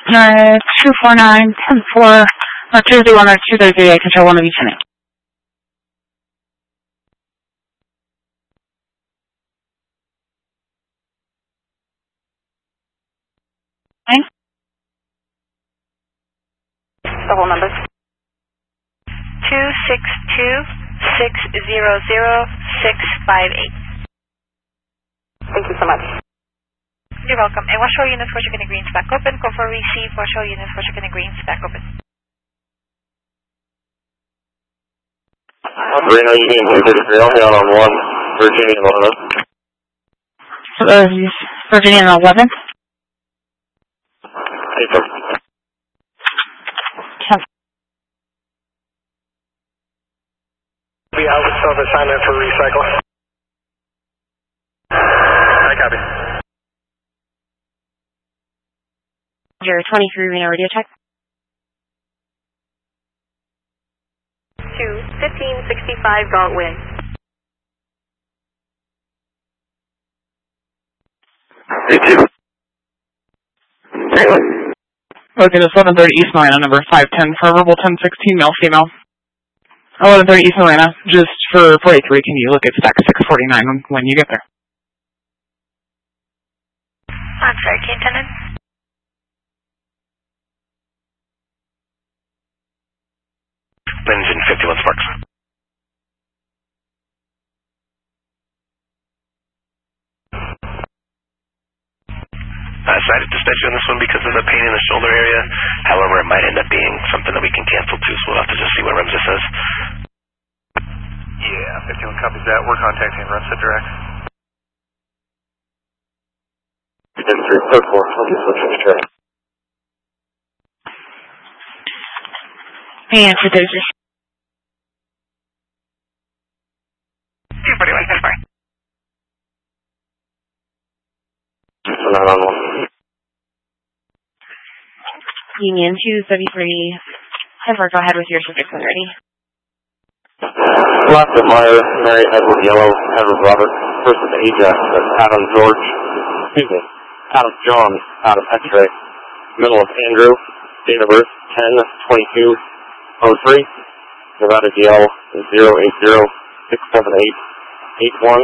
249, 10-4, 201 or 238, control 1 of each unit. Okay. The whole number. 262-600-658. Thank you so much. You're welcome. And watch all units for chicken and greens back open. Go for receive. Watch all units for chicken and greens back open. Reno, you can hear the on 1, Virginia 11. Virginia 11? Be out with some assignment for recycle. I copy. 23 Reno radio check. 1565 Galt Way. Okay, it's 1130 East Atlanta, number 510 for verbal 1016, male, female. 1130 East Atlanta, just for 43, can you look at stack 649 when you get there? I'm sorry, Key Attendant. Engine 51 Sparks. Decided to stretch you on this one because of the pain in the shoulder area. However, it might end up being something that we can cancel too, so we'll have to just see what REMSA says. Yeah, 51 copies that. We're contacting REMSA direct. Code 4, I'll just switch to track. And for Dozier. 241, 10-4. Not on 1. Union 233. Henry, go ahead with your subjects when ready. Left of Meyer, Mary Edward Yellow, Edward Robert. First of Ajax, Adam George. Excuse me. Out of John, out of X-ray. Middle of Andrew. Date of birth 10/22/03. Nevada DL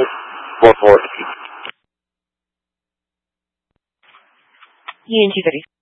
080-678-8144. Union 230.